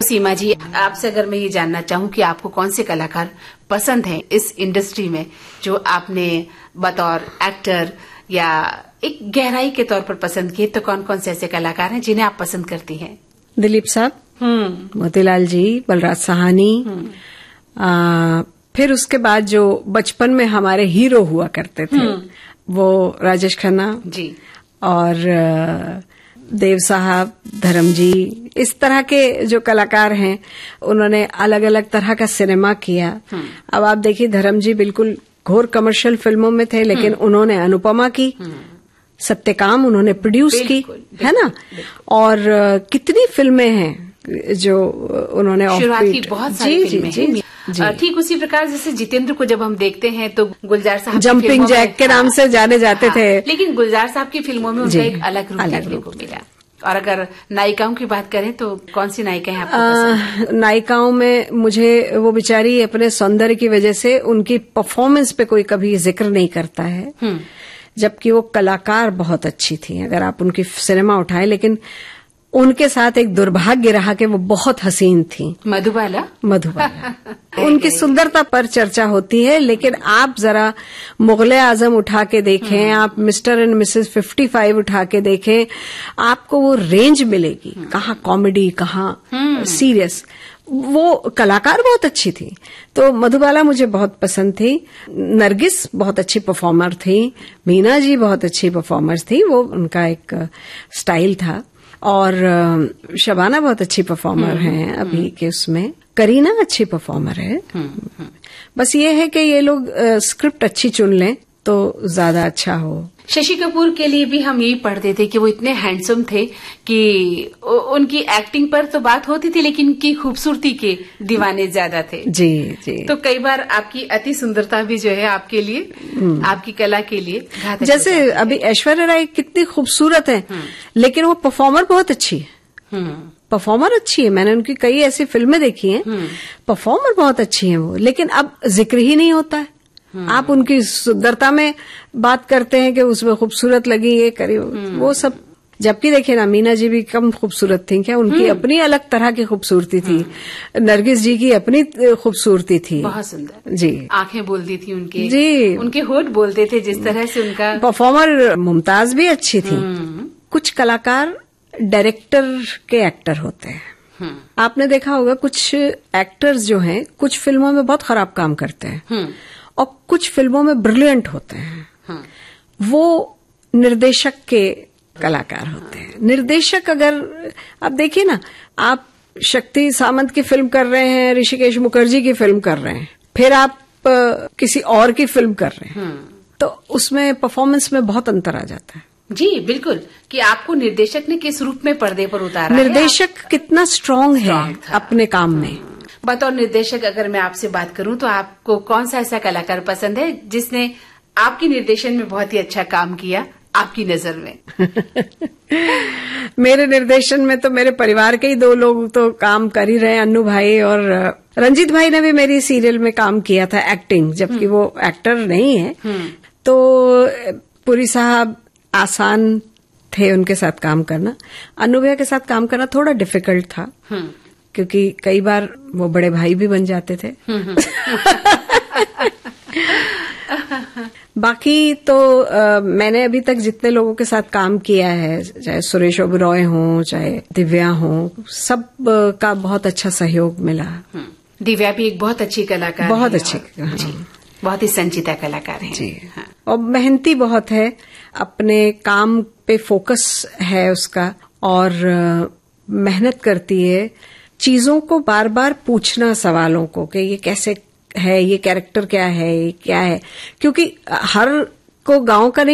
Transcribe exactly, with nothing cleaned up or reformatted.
सीमा जी, आपसे अगर मैं ये जानना चाहूँ कि आपको कौन से कलाकार पसंद हैं इस इंडस्ट्री में, जो आपने बतौर एक्टर या एक गहराई के तौर पर पसंद किए, तो कौन कौन से ऐसे कलाकार हैं जिन्हें आप पसंद करती हैं? दिलीप साहब, मोतीलाल जी, बलराज साहनी, आ, फिर उसके बाद जो बचपन में हमारे हीरो हुआ करते थे वो राजेश खन्ना जी, और देव साहब, धर्म जी, इस तरह के जो कलाकार हैं उन्होंने अलग अलग तरह का सिनेमा किया। अब आप देखिए, धर्म जी बिल्कुल घोर कमर्शियल फिल्मों में थे, लेकिन उन्होंने अनुपमा की, सत्यकाम उन्होंने प्रोड्यूस की, है ना, और कितनी फिल्में हैं जो उन्होंने शुरुआती बहुत सारी फिल्में हैं। ठीक उसी प्रकार जैसे जितेंद्र को जब हम देखते हैं तो गुलजार साहब जंपिंग जैक के नाम से जाने जाते थे, लेकिन गुलजार साहब की फिल्मों में उनका एक अलग रूप देखने को मिला। और अगर नायिकाओं की बात करें तो कौन सी नायिकाएं आपको पसंद? नायिकाओं में मुझे वो बेचारी अपने सौंदर्य की वजह से उनकी परफॉर्मेंस पे कोई कभी जिक्र नहीं करता है, जबकि वो कलाकार बहुत अच्छी थी अगर आप उनकी सिनेमा उठाएं, लेकिन उनके साथ एक दुर्भाग्य रहा कि वो बहुत हसीन थी। मधुबाला मधुबाला उनकी सुंदरता पर चर्चा होती है, लेकिन आप जरा मुगले आजम उठा के देखें, आप mister and Mrs fifty five उठा के देखें, आपको वो रेंज मिलेगी, कहाँ कॉमेडी कहाँ सीरियस। वो कलाकार बहुत अच्छी थी, तो मधुबाला मुझे बहुत पसंद थी। नरगिस बहुत अच्छी परफॉर्मर थी, मीना जी बहुत अच्छी परफॉर्मर थी, वो उनका एक स्टाइल था, और शबाना बहुत अच्छी परफॉर्मर हैं अभी के उसमें, करीना अच्छी परफॉर्मर है। बस ये है कि ये लोग स्क्रिप्ट अच्छी चुन लें तो ज्यादा अच्छा हो। शशि कपूर के लिए भी हम यही पढ़ते थे कि वो इतने हैंडसम थे कि उनकी एक्टिंग पर तो बात होती थी, लेकिन उनकी खूबसूरती के दीवाने ज्यादा थे। जी जी। तो कई बार आपकी अति सुंदरता भी जो है आपके लिए, आपकी कला के लिए घातक। जैसे अभी ऐश्वर्या राय कितनी खूबसूरत है, लेकिन वो परफॉर्मर बहुत अच्छी है। परफॉर्मर अच्छी है, मैंने उनकी कई ऐसी फिल्में देखी हैं, परफॉर्मर बहुत अच्छी है वो, लेकिन अब जिक्र ही नहीं होता है। आप उनकी सुंदरता में बात करते हैं कि उसमें खूबसूरत लगी, ये करी, वो सब, जबकि देखिए ना, मीना जी भी कम खूबसूरत थी क्या? उनकी अपनी अलग तरह की खूबसूरती थी। नरगिस जी की अपनी खूबसूरती थी, बहुत सुंदर जी, आंखें बोलती थी उनके, जी, उनके होठ बोलते थे, जिस तरह से उनका परफॉर्मर। मुमताज भी अच्छी थी। कुछ कलाकार डायरेक्टर के एक्टर होते हैं। आपने देखा होगा कुछ एक्टर्स जो हैं कुछ फिल्मों में बहुत खराब काम करते हैं और कुछ फिल्मों में ब्रिलियंट होते हैं। वो निर्देशक के कलाकार होते हैं। निर्देशक, अगर आप देखिए ना, आप शक्ति सामंत की फिल्म कर रहे हैं, ऋषिकेश मुखर्जी की फिल्म कर रहे हैं, फिर आप आ, किसी और की फिल्म कर रहे हैं, तो उसमें परफॉर्मेंस में बहुत अंतर आ जाता है। जी बिल्कुल, कि आपको निर्देशक ने किस रूप में पर्दे पर उतारा, निर्देशक कितना स्ट्रांग है अपने काम में। बतौर निर्देशक अगर मैं आपसे बात करूं तो आपको कौन सा ऐसा कलाकार पसंद है जिसने आपकी निर्देशन में बहुत ही अच्छा काम किया आपकी नजर में? मेरे निर्देशन में तो मेरे परिवार के ही दो लोग तो काम कर ही रहे, अन्नू भाई और रंजीत भाई ने भी मेरी सीरियल में काम किया था एक्टिंग, जबकि वो एक्टर नहीं है। तो पुरी साहब आसान थे उनके साथ काम करना। अन्नू भैया के साथ काम करना थोड़ा डिफिकल्ट था, क्योंकि कई बार वो बड़े भाई भी बन जाते थे। बाकी तो आ, मैंने अभी तक जितने लोगों के साथ काम किया है, चाहे सुरेश ओबरॉय हो, चाहे दिव्या हो, सब आ, का बहुत अच्छा सहयोग मिला। दिव्या भी एक बहुत अच्छी कलाकार, बहुत अच्छी, जी, बहुत ही संजीदा कलाकार है जी। हाँ। और मेहनती बहुत है, अपने काम पे फोकस है उसका, और आ, मेहनत करती है। चीजों को बार बार पूछना, सवालों को, कि ये कैसे है, ये कैरेक्टर क्या है, ये क्या है, क्योंकि हर को गांव का नहीं